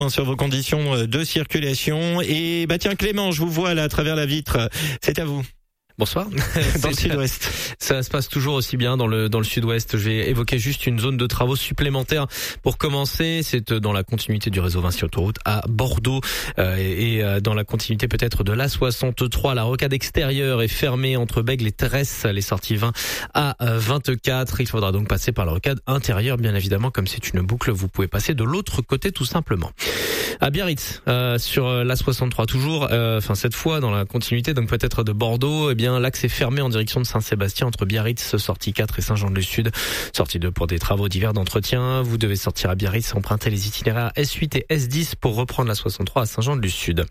sur vos conditions de circulation. Et tiens Clément, je vous vois là à travers la vitre. C'est à vous. Bonsoir. Dans le sud-ouest. Ça se passe toujours aussi bien dans le sud-ouest. Je vais évoquer juste une zone de travaux supplémentaire pour commencer. C'est dans la continuité du réseau Vinci Autoroute à Bordeaux et dans la continuité peut-être de l'A63. La rocade extérieure est fermée entre Bègles et Terresse, les sorties 20 à 24. Il faudra donc passer par la rocade intérieure, bien évidemment, comme c'est une boucle. Vous pouvez passer de l'autre côté tout simplement. À Biarritz, sur l'A63 toujours, cette fois dans la continuité donc peut-être de Bordeaux, l'axe est fermé en direction de Saint-Sébastien entre Biarritz, sortie 4 et Saint-Jean-de-Luz-Sud. Sortie 2 pour des travaux divers d'entretien. Vous devez sortir à Biarritz, emprunter les itinéraires S8 et S10 pour reprendre la 63 à Saint-Jean-de-Luz-Sud.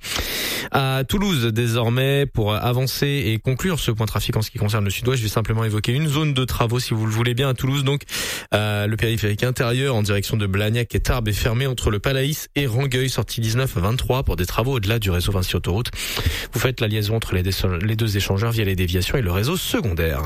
À Toulouse, désormais, pour avancer et conclure ce point trafic en ce qui concerne le sud-ouest, je vais simplement évoquer une zone de travaux, si vous le voulez bien, à Toulouse. Donc, le périphérique intérieur en direction de Blagnac et Tarbes est fermé entre le Palaïs et Rangueil, sortie 19 à 23 pour des travaux au-delà du réseau Vinci Autoroute. Vous faites la liaison entre les deux échangeurs via les déviations et le réseau secondaire.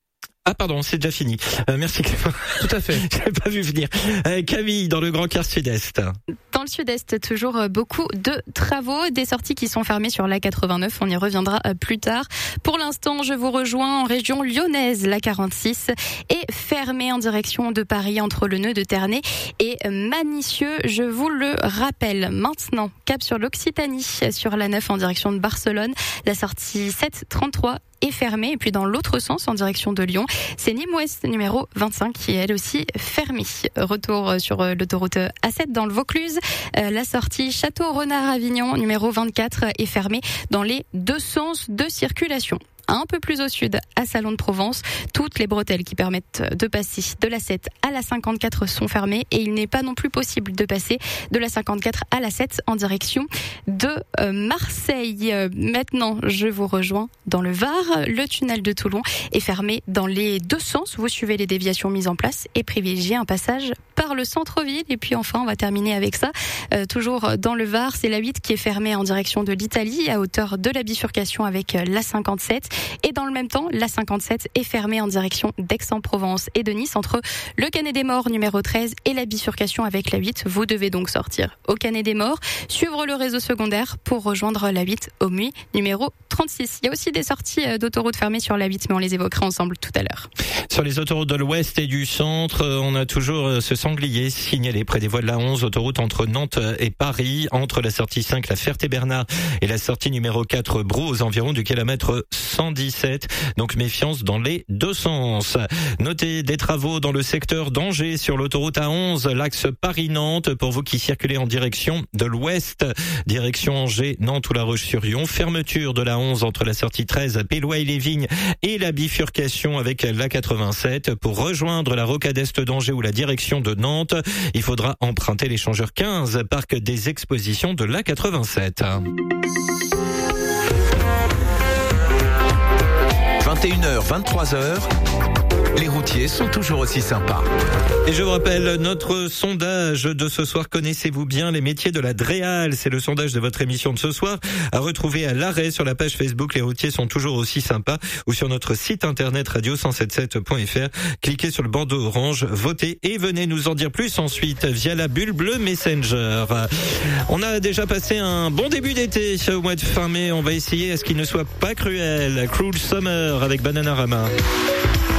Ah pardon, c'est déjà fini. Merci Clément. Tout à fait. J'avais pas vu venir. Camille, dans le Grand Quart Sud-Est. Dans le Sud-Est, toujours beaucoup de travaux, des sorties qui sont fermées sur l'A89. On y reviendra plus tard. Pour l'instant, je vous rejoins en région lyonnaise. L'A46 est fermée en direction de Paris entre le nœud de Ternay et Manicieux. Je vous le rappelle. Maintenant, cap sur l'Occitanie, sur l'A9 en direction de Barcelone. La sortie 733 est fermée. Et puis dans l'autre sens, en direction de Lyon, c'est Nîmes-Ouest numéro 25 qui est elle aussi fermée. Retour sur l'autoroute A7 dans le Vaucluse. La sortie Château-Renard-Avignon numéro 24 est fermée dans les deux sens de circulation. Un peu plus au sud, à Salon de Provence, toutes les bretelles qui permettent de passer de la 7 à la 54 sont fermées et il n'est pas non plus possible de passer de la 54 à la 7 en direction de Marseille. Maintenant, je vous rejoins dans le Var. Le tunnel de Toulon est fermé dans les deux sens. Vous suivez les déviations mises en place et privilégiez un passage par le centre-ville. Et puis enfin, on va terminer avec ça. Toujours dans le Var, c'est la 8 qui est fermée en direction de l'Italie à hauteur de la bifurcation avec la 57. Et dans le même temps, la 57 est fermée en direction d'Aix-en-Provence et de Nice entre le Canet des Morts numéro 13 et la bifurcation avec la 8. Vous devez donc sortir au Canet des Morts, suivre le réseau secondaire pour rejoindre la 8 au Muy numéro 36. Il y a aussi des sorties d'autoroutes fermées sur la 8, mais on les évoquera ensemble tout à l'heure. Sur les autoroutes de l'Ouest et du Centre, on a toujours ce sanglier signalé près des voies de la 11, autoroute entre Nantes et Paris, entre la sortie 5, la Ferté-Bernard, et la sortie numéro 4, Brou, aux environs du kilomètre 117. Donc méfiance dans les deux sens. Notez des travaux dans le secteur d'Angers sur l'autoroute A11, l'axe Paris-Nantes, pour vous qui circulez en direction de l'Ouest, direction Angers, Nantes ou La Roche-sur-Yon. Fermeture de la 11 entre la sortie 13, Pélois-et-les-Vignes, et la bifurcation avec la 87. Pour rejoindre la rocade est d'Angers ou la direction de Nantes, il faudra emprunter l'échangeur 15, parc des expositions de la 87. 21h, 23h, les routiers sont toujours aussi sympas. Et je vous rappelle notre sondage de ce soir. Connaissez-vous bien les métiers de la Dréal? C'est le sondage de votre émission de ce soir, à retrouver à l'arrêt sur la page Facebook Les routiers sont toujours aussi sympas, ou sur notre site internet radio177.fr. Cliquez sur le bandeau orange, votez et venez nous en dire plus ensuite via la bulle bleue Messenger. On a déjà passé un bon début d'été au mois de fin mai. On va essayer à ce qu'il ne soit pas cruel. Cruel Summer avec Bananarama.